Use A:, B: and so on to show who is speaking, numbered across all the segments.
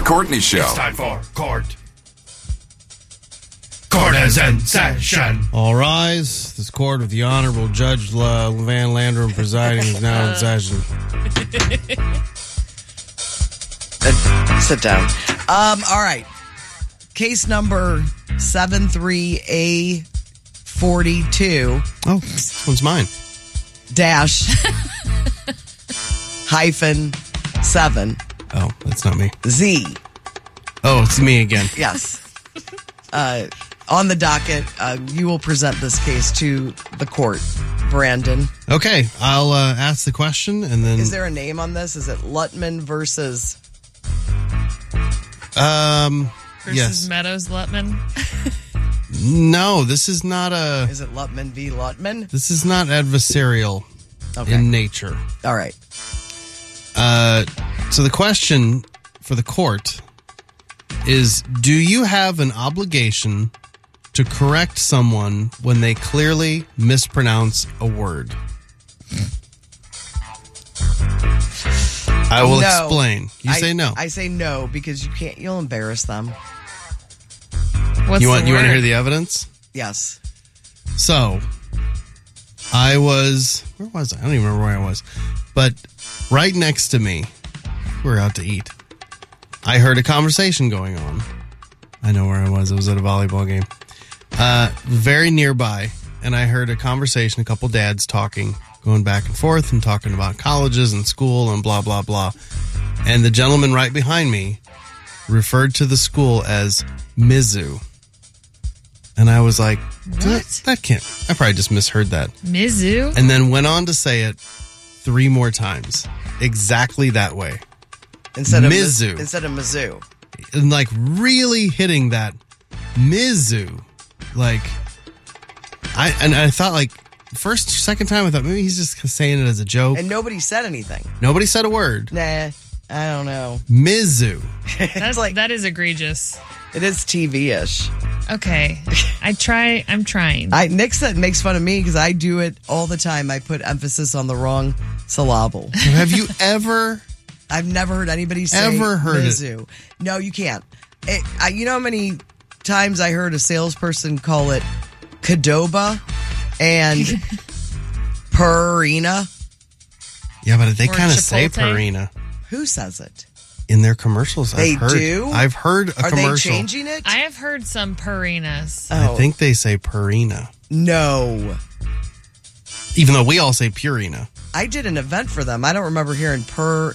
A: Courtney Show.
B: It's time for Court. Court is in session.
C: All rise. This court with the Honorable Judge Van Landrum presiding is now in session.
D: Sit down. All right. Case number 73A42.
C: Oh, this one's mine.
D: Dash hyphen 7.
C: Oh, that's not me.
D: Z.
C: Oh, it's me again.
D: Yes. On the docket, you will present this case to the court, Brandon.
C: Okay, I'll ask the question and then...
D: Is there a name on this? Is it Lutman versus...
C: yes.
E: Meadows Lutman?
C: No, this is not a...
D: Is it Lutman v. Lutman?
C: This is not adversarial in nature.
D: All right.
C: So the question for the court is, do you have an obligation to correct someone when they clearly mispronounce a word? I will explain. You say no.
D: I say no because you'll embarrass them.
E: What's
C: You want to
E: word?
C: hear the evidence?
D: Yes.
C: So, where was I? I don't even remember where I was. But right next to me, we were out to eat. I heard a conversation going on. I know where I was. I was at a volleyball game. Very nearby. And I heard a conversation, a couple dads talking, going back and forth and talking about colleges and school and blah, blah, blah. And the gentleman right behind me referred to the school as Mizzou. And I was like, that can't, I probably just misheard that.
E: Mizzou?
C: And then went on to say it 3 more times. Exactly that way.
D: Instead of
C: Mizzou.
D: Instead of Mizzou.
C: And like really hitting that Mizzou. Like, I thought like, second time I thought maybe he's just saying it as a joke.
D: And nobody said anything.
C: Nobody said a word.
D: Nah, I don't know.
C: Mizzou.
E: That is egregious.
D: It is TV-ish.
E: Okay. I'm trying.
D: Nick makes fun of me because I do it all the time. I put emphasis on the wrong syllable.
C: Have you ever...
D: I've never heard anybody say Mizzou. It. No, you can't. You know how many times I heard a salesperson call it Cadoba and Purina?
C: Yeah, but they kind of
E: Chipotle?
C: say Purina
D: Who says it?
C: in their commercials.
D: They do?
C: I've heard a
D: Are
C: commercial.
D: they changing it?
E: I have heard some Purinas.
C: I think they say Purina.
D: No.
C: Even though we all say Purina.
D: I did an event for them. I don't remember hearing Purina.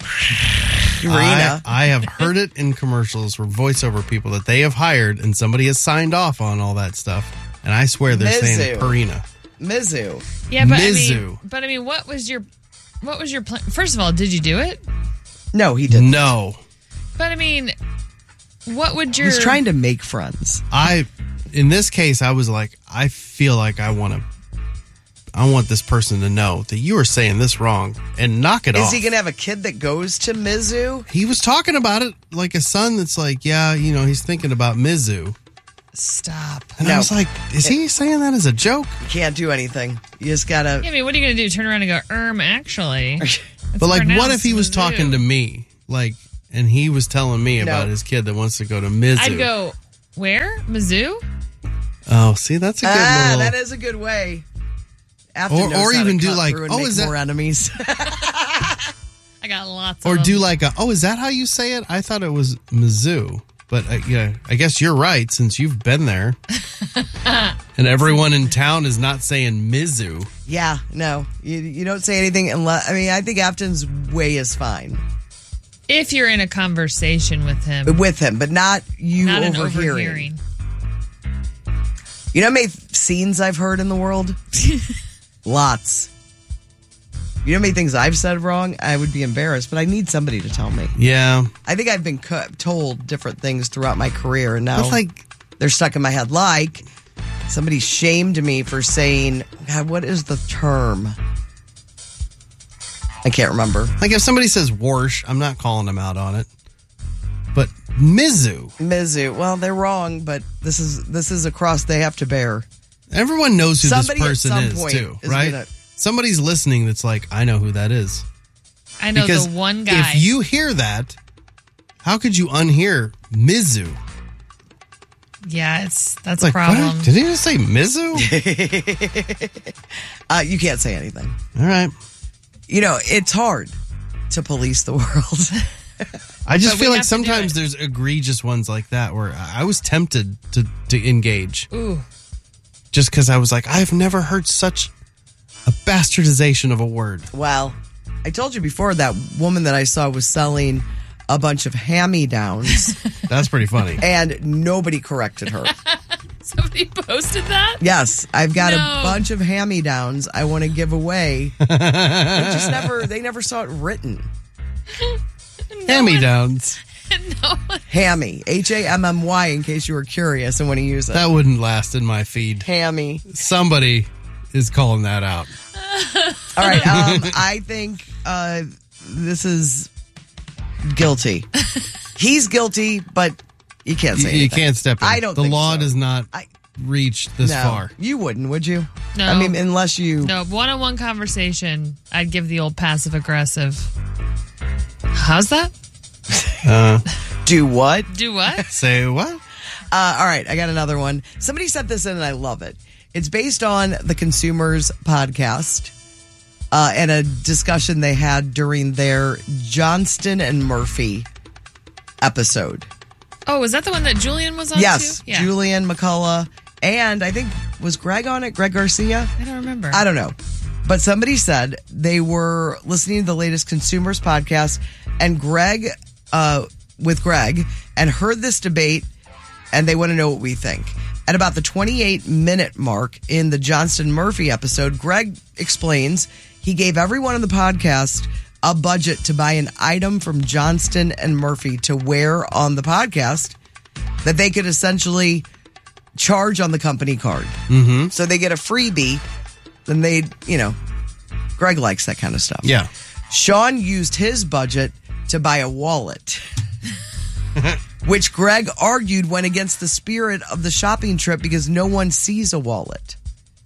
C: I have heard it in commercials for voiceover people that they have hired, and somebody has signed off on all that stuff. And I swear they're saying Purina.
D: Mizzou.
E: Yeah, but
C: Mizzou.
E: I mean, what was your plan? First of all, did you do it?
D: No, he didn't.
C: No.
E: But I mean, what would your...
D: He's trying to make friends.
C: In this case, I was like, I feel like I want this person to know that you are saying this wrong and knock it off.
D: Is he going to have a kid that goes to Mizzou?
C: He was talking about it like a son that's like, yeah, he's thinking about Mizzou.
E: Stop.
C: And I was like, is he saying that as a joke?
D: You can't do anything. You just got to...
E: Yeah, I mean, what are you going to do? Turn around and go, actually.
C: But like, what if he was talking to me, like, and he was telling me about his kid that wants to go to Mizzou?
E: I'd go, where? Mizzou?
C: Oh, see, that's a good little...
D: that is a good way.
C: Or even do like, is that...
D: more enemies.
E: I got lots of
C: Or
E: them.
C: do like is that how you say it? I thought it was Mizzou. But yeah, I guess you're right since you've been there. And everyone in town is not saying Mizzou.
D: Yeah, no. You don't say anything unless... I mean, I think Afton's way is fine.
E: If you're in a conversation with him.
D: But not you
E: not an
D: overhearing.
E: overhearing.
D: You know how many scenes I've heard in the world? Lots. You know how many things I've said wrong? I would be embarrassed, but I need somebody to tell me.
C: Yeah.
D: I think I've been told different things throughout my career, and now
C: But like,
D: they're stuck in my head. Like, somebody shamed me for saying, God, what is the term? I can't remember.
C: Like if somebody says Warsh, I'm not calling them out on it. But Mizzou.
D: Well, they're wrong, but this is a cross they have to bear.
C: Everyone knows who
D: Somebody
C: this person
D: at some
C: is
D: point
C: too,
D: is
C: right?
D: gonna-
C: Somebody's listening that's like, I know who that is.
E: I know
C: Because
E: the one guy.
C: if you hear that, How could you unhear Mizu?
E: Yeah, that's
C: It's
E: a
C: like,
E: problem.
C: what? Did he just say Mizu?
D: You can't say anything.
C: All right.
D: You know, it's hard to police the world.
C: I just
E: But we
C: feel like
E: have to do
C: sometimes
E: it.
C: there's egregious ones like that where I was tempted to engage.
E: Ooh.
C: Just because I was like, I've never heard such a bastardization of a word.
D: Well, I told you before that woman that I saw was selling a bunch of hand-me-downs
C: That's pretty funny.
D: and nobody corrected her.
E: Somebody posted that?
D: Yes, I've got
E: No.
D: a bunch of hand-me-downs I want to give away. They never saw it written.
C: Hand-me-downs.
E: No.
D: Hammy, Hammy, in case you were curious and want to use it.
C: That wouldn't last in my feed.
D: Hammy.
C: Somebody is calling that out.
D: All right, I think this is guilty. He's guilty, but you can't say
C: You
D: anything.
C: can't step in.
D: I don't
C: The
D: think
C: law
D: so.
C: does not reach this
D: No,
C: far.
D: you wouldn't, would you?
E: No.
D: I mean, unless you...
E: No, one-on-one conversation, I'd give the old passive-aggressive. How's that?
D: Do what?
E: Do what?
C: Say what?
D: All right, I got another one. Somebody sent this in and I love it. It's based on the Consumers podcast and a discussion they had during their Johnston and Murphy episode.
E: Oh, is that the one that Julian was on
D: Yes,
E: too? Yeah.
D: Julian McCullough, and I think, was Greg on it? Greg Garcia?
E: I don't remember.
D: I don't know. But somebody said they were listening to the latest Consumers podcast and with Greg, and heard this debate, and they want to know what we think. At about the 28-minute mark in the Johnston Murphy episode, Greg explains he gave everyone on the podcast a budget to buy an item from Johnston and Murphy to wear on the podcast that they could essentially charge on the company card. Mm-hmm. So they get a freebie, then Greg likes that kind of stuff.
C: Yeah.
D: Sean used his budget to buy a wallet, which Greg argued went against the spirit of the shopping trip because no one sees a wallet.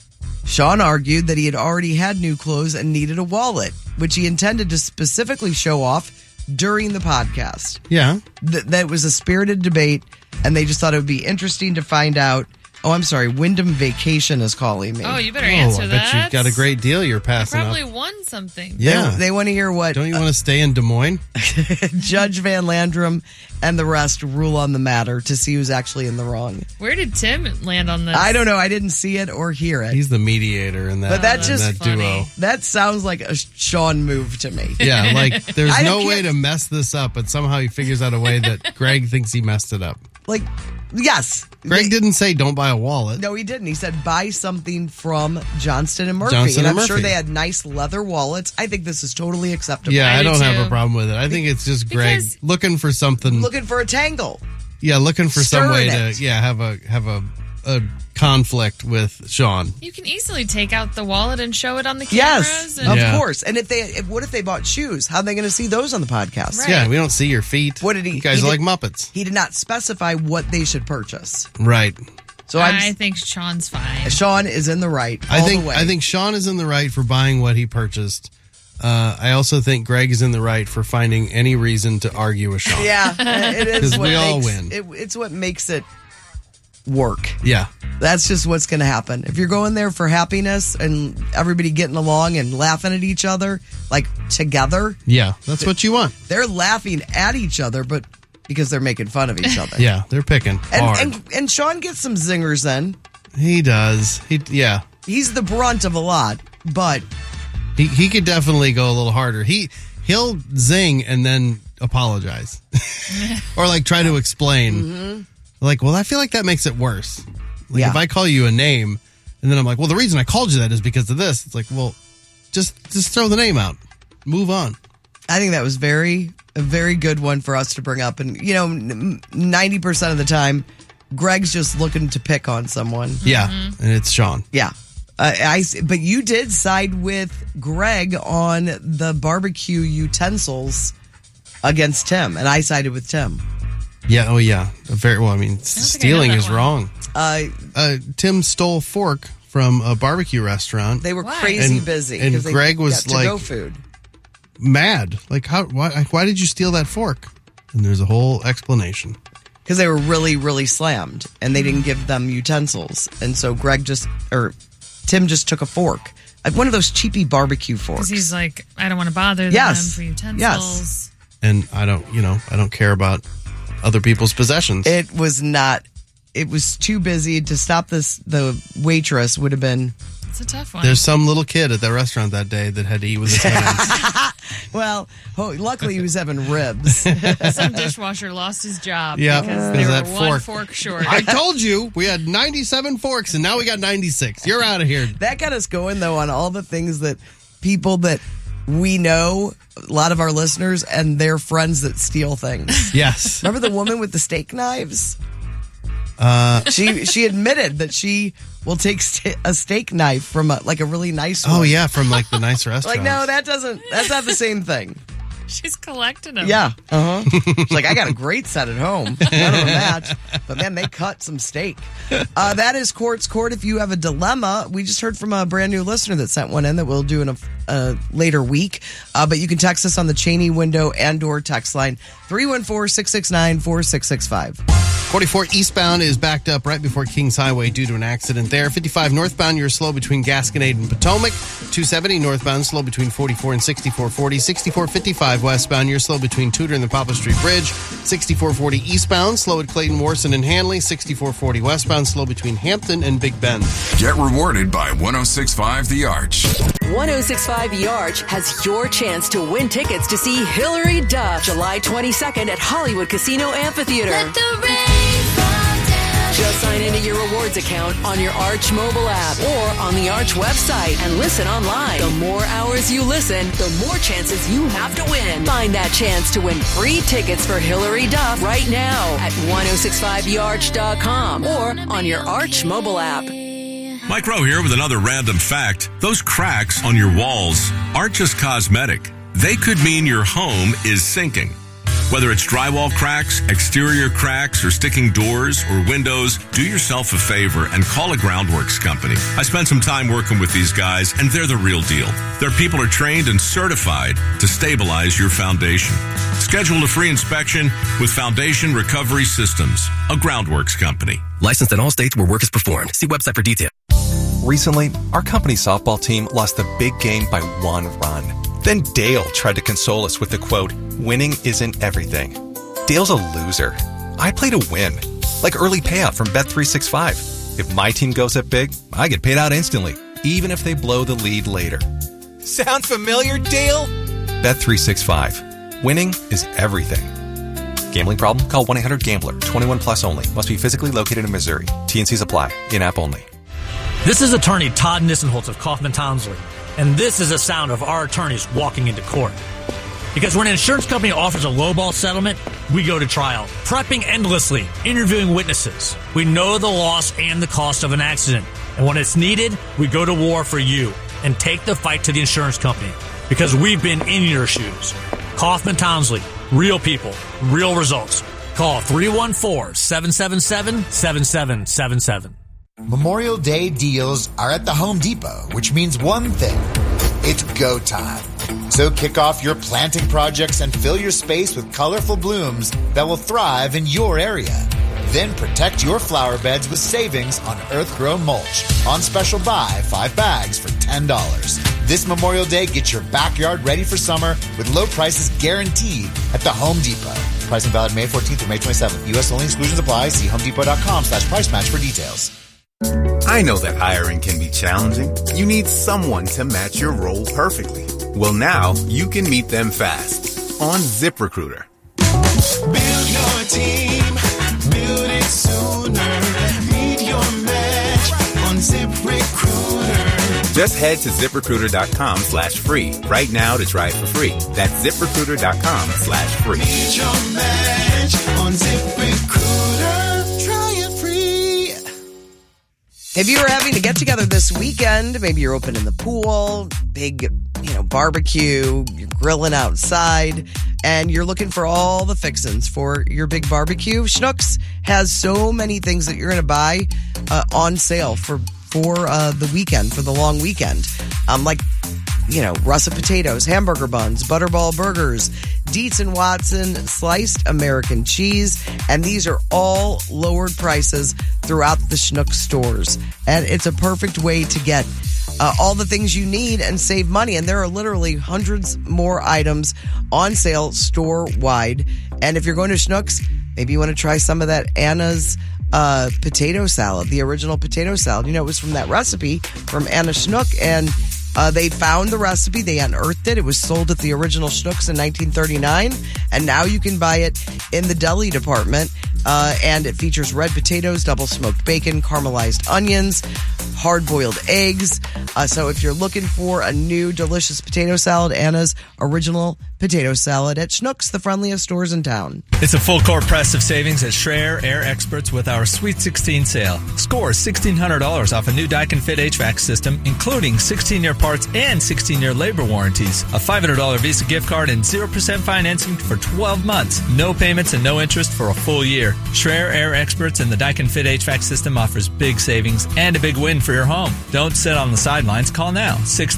D: Sean argued that he had already had new clothes and needed a wallet, which he intended to specifically show off during the podcast.
C: Yeah.
D: That was a spirited debate, and they just thought it would be interesting to find out. Oh, I'm sorry. Wyndham Vacation is calling me.
E: Oh, you better answer
C: I
E: that.
C: bet you've got a great deal you're passing
E: Probably
C: up.
E: won something.
C: Yeah.
D: They want to hear what
C: Don't you want to stay in Des Moines?
D: Judge Van Landrum and the rest rule on the matter to see who's actually in the wrong.
E: Where did Tim land on this?
D: I don't know. I didn't see it or hear it.
C: He's the mediator in that,
D: But that's
C: in
D: just
C: that
E: funny.
C: duo.
D: That sounds like a Sean move to me.
C: Yeah, like there's
D: I
C: no
D: don't
C: way
D: care-
C: to mess this up, but somehow he figures out a way that Greg thinks he messed it up.
D: Like, yes.
C: Greg didn't say don't buy a wallet.
D: No, he didn't. He said buy something from Johnston and Murphy.
C: Johnston
D: and
C: and
D: I'm sure
C: Murphy.
D: they had nice leather wallets. I think this is totally acceptable.
C: Yeah,
E: I
C: I
E: do
C: don't have
E: too.
C: a problem with it. I think it's just Greg
E: Because-
C: looking for something.
D: Looking for a tangle.
C: Yeah, looking for some way
D: Stirring
C: to
D: it.
C: have a conflict with Sean.
E: You can easily take out the wallet and show it on the cameras.
D: Yes,
E: And
D: of
C: Yeah.
D: course. And what if they bought shoes? How are they going to see those on the podcast?
E: Right.
C: Yeah, we don't see your feet.
D: What did he-
C: You guys
D: he
C: are like
D: did-
C: Muppets,
D: He did not specify what they should purchase.
C: right?
D: So
E: I think Sean's fine.
D: Sean is in the right.
C: I
D: all
C: think
D: the way.
C: I think Sean is in the right for buying what he purchased. I also think Greg is in the right for finding any reason to argue with Sean.
D: Yeah, it is.
C: 'Cause
D: what
C: we all
D: makes,
C: win.
D: It's what makes it work.
C: Yeah.
D: That's just what's going to happen. If you're going there for happiness and everybody getting along and laughing at each other, like together,
C: Yeah, that's what you want.
D: they're laughing at each other, but because they're making fun of each other.
C: Yeah, they're picking hard.
D: And Sean gets some zingers then.
C: He does. Yeah.
D: He's the brunt of a lot, but
C: He could definitely go a little harder. He'll zing and then apologize. Or like try to explain. Like, well, I feel like that makes it worse. Like
D: Yeah.
C: if I call you a name and then I'm like, well, the reason I called you that is because of this. It's like, well, just throw the name out. Move on.
D: I think that was a very good one for us to bring up. And, 90% of the time, Greg's just looking to pick on someone.
C: Yeah. And it's Sean.
D: Yeah. But you did side with Greg on the barbecue utensils against Tim, and I sided with Tim.
C: Yeah. Oh, yeah. Very well. I mean,
E: think I
C: stealing
E: know that
C: is
E: one.
C: wrong. Tim stole a fork from a barbecue restaurant.
D: They were
E: Why?
D: crazy
C: And-
D: busy.
C: and
D: 'cause they
C: Greg was
D: got to-go
C: like-
D: food.
C: Mad. Like, why did you steal that fork? And there's a whole explanation.
D: Because they were really, really slammed, and they didn't give them utensils. And so Tim just took a fork. Like one of those cheapy barbecue forks.
E: Because he's like, I don't want to bother them for utensils.
D: Yes.
C: And I don't care about other people's possessions.
D: It was too busy to stop this. The waitress would have been.
E: It's a tough one.
C: There's some little kid at that restaurant that day that had to eat with his hands.
D: Well, luckily he was having ribs.
E: Some dishwasher lost his job
C: Yeah,
E: because they
C: that
E: were one
C: fork.
E: fork short.
C: I told you we had 97 forks and now we got 96. You're out of here.
D: That got us going, though, on all the things that people that we know, a lot of our listeners, and their friends that steal things.
C: Yes.
D: Remember the woman with the steak knives? She admitted that she will take a steak knife from a really nice one.
C: Oh, yeah, from like the nice restaurant.
D: Like, no, that's not the same thing.
E: She's collecting them.
D: Yeah. She's like, I got a great set at home. None of them match. But man, they cut some steak. That is Court's Court. If you have a dilemma, we just heard from a brand new listener that sent one in that we'll do in a later week. But you can text us on the Cheney window and or text line 314-669-4665.
C: 44 eastbound is backed up right before Kings Highway due to an accident there. 55 northbound, you're slow between Gasconade and Potomac. 270 northbound, slow between 44 and 6440. 6455 westbound, you're slow between Tudor and the Papa Street Bridge. 6440 eastbound, slow at Clayton, Warson, and Hanley. 6440 westbound, slow between Hampton and Big Bend.
A: Get rewarded by 106.5 The Arch.
F: 106.5 The Arch has your chance to win tickets to see Hillary Duff July 22nd at Hollywood Casino Amphitheater.
G: Let the rain fall down.
F: Just sign into your rewards account on your Arch mobile app or on the Arch website and listen online. The more hours you listen, the more chances you have to win. Find that chance to win free tickets for Hillary Duff right now at 1065thearch.com or on your Arch mobile app.
H: Mike Rowe here with another random fact. Those cracks on your walls aren't just cosmetic. They could mean your home is sinking. Whether it's drywall cracks, exterior cracks, or sticking doors or windows, do yourself a favor and call a Groundworks company. I spent some time working with these guys, and they're the real deal. Their people are trained and certified to stabilize your foundation. Schedule a free inspection with Foundation Recovery Systems, a Groundworks company.
I: Licensed in all states where work is performed. See website for details.
J: Recently, our company softball team lost the big game by 1 run. Then Dale tried to console us with the quote, "Winning isn't everything." Dale's a loser. I play to win. Like early payout from Bet365. If my team goes up big, I get paid out instantly, even if they blow the lead later. Sound familiar, Dale? Bet365. Winning is everything. Gambling problem? Call 1-800-GAMBLER. 21 plus only. Must be physically located in Missouri. T&Cs apply. In-app only.
K: This is attorney Todd Nissenholtz of Kaufman Townsley, and this is the sound of our attorneys walking into court. Because when an insurance company offers a lowball settlement, we go to trial, prepping endlessly, interviewing witnesses. We know the loss and the cost of an accident, and when it's needed, we go to war for you and take the fight to the insurance company, because we've been in your shoes. Kaufman Townsley, real people, real results. Call 314-777-7777.
L: Memorial Day deals are at the Home Depot, which means one thing. It's go time. So kick off your planting projects and fill your space with colorful blooms that will thrive in your area. Then protect your flower beds with savings on earth-grown mulch. On special buy, 5 bags for $10. This Memorial Day, get your backyard ready for summer with low prices guaranteed at the Home Depot. Pricing valid May 14th through May 27th. U.S. only, exclusions apply. See homedepot.com/price match for details.
M: I know that hiring can be challenging. You need someone to match your role perfectly. Well, now you can meet them fast on ZipRecruiter.
B: Build your team, build it sooner. Meet your match on ZipRecruiter.
M: Just head to ZipRecruiter.com/free right now to try it for free. That's ZipRecruiter.com/free.
B: Meet your match on ZipRecruiter. Try it free.
D: If you were having a get-together this weekend, maybe you're opening the pool, big, barbecue, you're grilling outside, and you're looking for all the fixins for your big barbecue, Schnucks has so many things that you're going to buy on sale for the weekend, for the long weekend. Like russet potatoes, hamburger buns, butterball burgers, Dietz & Watson sliced American cheese, and these are all lowered prices throughout the Schnucks stores. And it's a perfect way to get all the things you need and save money. And there are literally hundreds more items on sale store-wide. And if you're going to Schnucks, maybe you want to try some of that Anna's potato salad, the original potato salad. It was from that recipe from Anna Schnuck, and they found the recipe. They unearthed it. It was sold at the original Schnucks in 1939, and now you can buy it in the deli department. And it features red potatoes, double smoked bacon, caramelized onions, hard-boiled eggs. So if you're looking for a new delicious potato salad, Anna's original potato salad at Schnucks, the friendliest stores in town.
N: It's a full court press of savings at Schreier Air Experts with our Sweet 16 sale. Score $1,600 off a new Daikin Fit HVAC system, including 16-year parts and 16-year labor warranties. A $500 Visa gift card and 0% financing for 12 months. No payments and no interest for a full year. Schreier Air Experts and the Daikin Fit HVAC system offers big savings and a big win for your home. Don't sit on the sidelines. Call now,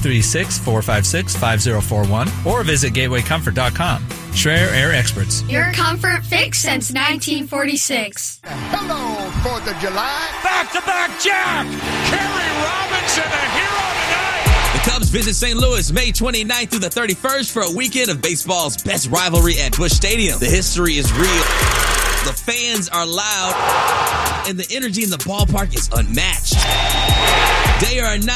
N: 636-456-5041, or visit gatewaycomfort.com. Schreier Air Experts.
G: Your comfort fix since 1946.
O: Hello, 4th of July.
P: Back-to-back Jack! Kerry Robinson, a hero tonight!
Q: The Cubs visit St. Louis May 29th through the 31st for a weekend of baseball's best rivalry at Busch Stadium. The history is real. The fans are loud, and the energy in the ballpark is unmatched. Day or night.